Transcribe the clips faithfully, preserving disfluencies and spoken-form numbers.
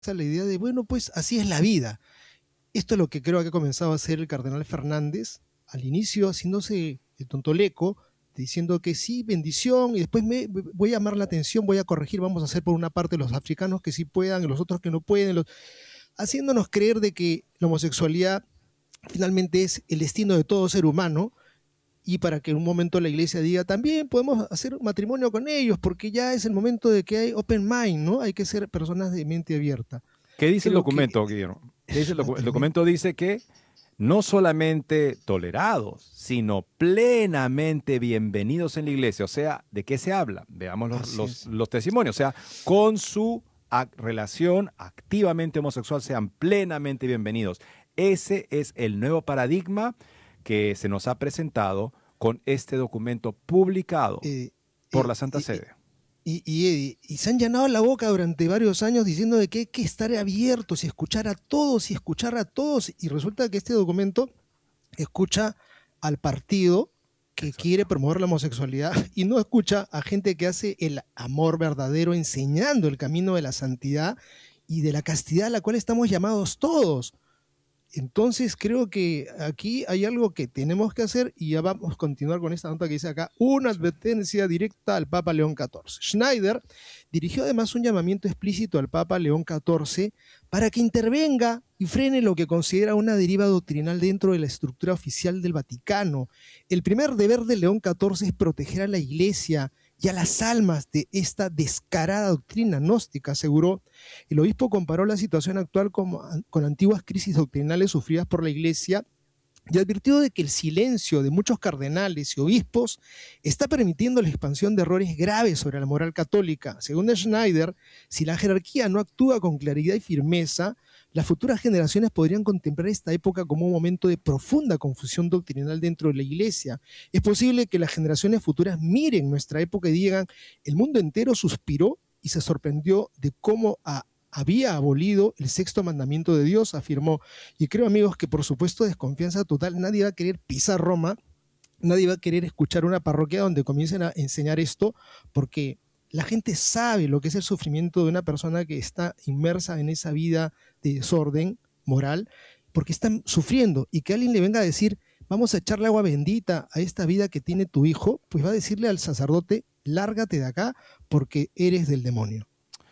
la idea de, bueno, pues así es la vida. Esto es lo que creo que ha comenzado a hacer el cardenal Fernández, al inicio haciéndose el tontoleco, diciendo que sí, bendición, y después me voy a llamar la atención, voy a corregir, vamos a hacer por una parte los africanos que sí puedan, y los otros que no pueden, los, haciéndonos creer de que la homosexualidad finalmente es el destino de todo ser humano, y para que en un momento la iglesia diga, también podemos hacer matrimonio con ellos, porque ya es el momento de que hay open mind, ¿no? Hay que ser personas de mente abierta. ¿Qué dice el Creo que documento, Guillermo? ¿Qué dice el, docu- el tremendo. documento dice que no solamente tolerados, sino plenamente bienvenidos en la iglesia. O sea, ¿de qué se habla? Veamos los, Así los, es. los testimonios. O sea, con su ac- relación activamente homosexual sean plenamente bienvenidos. Ese es el nuevo paradigma que se nos ha presentado con este documento publicado Eh, por eh, la Santa eh, Sede. Y, y, y se han llenado la boca durante varios años diciendo de que hay que estar abiertos y escuchar a todos y escuchar a todos. Y resulta que este documento escucha al partido que Exacto. quiere promover la homosexualidad y no escucha a gente que hace el amor verdadero, enseñando el camino de la santidad y de la castidad a la cual estamos llamados todos. Entonces creo que aquí hay algo que tenemos que hacer y ya vamos a continuar con esta nota que dice acá, una advertencia directa al Papa León catorce. Schneider dirigió además un llamamiento explícito al Papa León catorce para que intervenga y frene lo que considera una deriva doctrinal dentro de la estructura oficial del Vaticano. El primer deber de León catorce es proteger a la Iglesia y a las almas de esta descarada doctrina gnóstica, aseguró. El obispo comparó la situación actual con, con antiguas crisis doctrinales sufridas por la Iglesia y advirtió de que el silencio de muchos cardenales y obispos está permitiendo la expansión de errores graves sobre la moral católica. Según Schneider, si la jerarquía no actúa con claridad y firmeza, las futuras generaciones podrían contemplar esta época como un momento de profunda confusión doctrinal dentro de la Iglesia. Es posible que las generaciones futuras miren nuestra época y digan, el mundo entero suspiró y se sorprendió de cómo a había abolido el sexto mandamiento de Dios, afirmó. Y creo, amigos, que por supuesto desconfianza total, nadie va a querer pisar Roma, nadie va a querer escuchar una parroquia donde comiencen a enseñar esto, porque la gente sabe lo que es el sufrimiento de una persona que está inmersa en esa vida de desorden moral, porque están sufriendo, y que alguien le venga a decir, vamos a echarle agua bendita a esta vida que tiene tu hijo, pues va a decirle al sacerdote, lárgate de acá porque eres del demonio.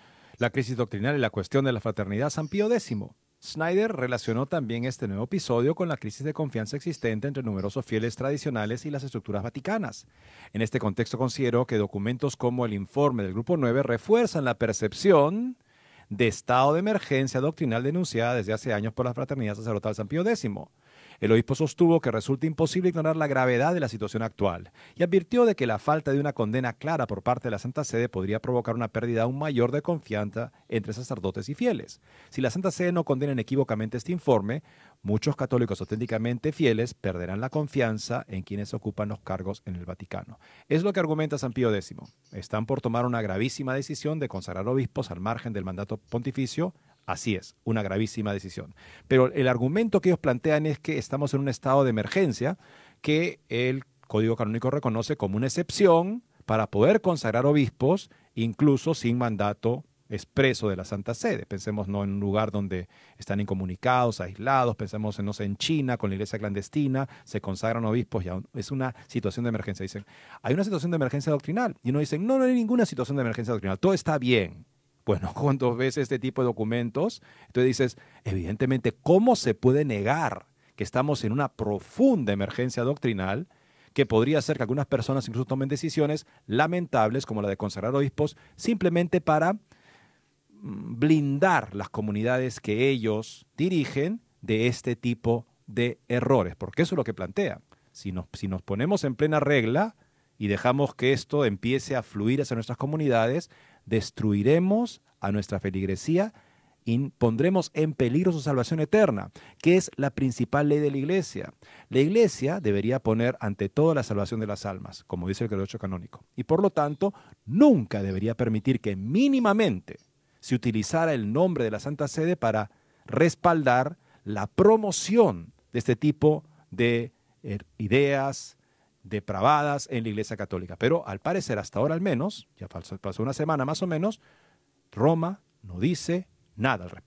La crisis doctrinal y la cuestión de la fraternidad San Pío X. Schneider relacionó también este nuevo episodio con la crisis de confianza existente entre numerosos fieles tradicionales y las estructuras vaticanas. En este contexto consideró que documentos como el informe del Grupo nueve refuerzan la percepción de estado de emergencia doctrinal denunciada desde hace años por la Fraternidad Sacerdotal San Pío X. El obispo sostuvo que resulta imposible ignorar la gravedad de la situación actual y advirtió de que la falta de una condena clara por parte de la Santa Sede podría provocar una pérdida aún mayor de confianza entre sacerdotes y fieles. Si la Santa Sede no condena inequívocamente este informe, muchos católicos auténticamente fieles perderán la confianza en quienes ocupan los cargos en el Vaticano. Es lo que argumenta San Pío X. Están por tomar una gravísima decisión de consagrar obispos al margen del mandato pontificio. Así es, una gravísima decisión. Pero el argumento que ellos plantean es que estamos en un estado de emergencia que el Código Canónico reconoce como una excepción para poder consagrar obispos, incluso sin mandato expreso de la Santa Sede. Pensemos no en un lugar donde están incomunicados, aislados, pensemos en, no sé, en China, con la iglesia clandestina, se consagran obispos, ya es una situación de emergencia. Dicen, hay una situación de emergencia doctrinal. Y uno dice, no, no hay ninguna situación de emergencia doctrinal, todo está bien. Bueno, cuando ves este tipo de documentos, entonces dices, evidentemente, ¿cómo se puede negar que estamos en una profunda emergencia doctrinal que podría hacer que algunas personas incluso tomen decisiones lamentables como la de consagrar obispos simplemente para blindar las comunidades que ellos dirigen de este tipo de errores? Porque eso es lo que plantea. Si nos, si nos ponemos en plena regla y dejamos que esto empiece a fluir hacia nuestras comunidades, destruiremos a nuestra feligresía y pondremos en peligro su salvación eterna, que es la principal ley de la Iglesia. La Iglesia debería poner ante todo la salvación de las almas, como dice el derecho canónico, y por lo tanto nunca debería permitir que mínimamente se utilizara el nombre de la Santa Sede para respaldar la promoción de este tipo de ideas depravadas en la Iglesia Católica. Pero al parecer, hasta ahora al menos, ya pasó una semana más o menos, Roma no dice nada al respecto.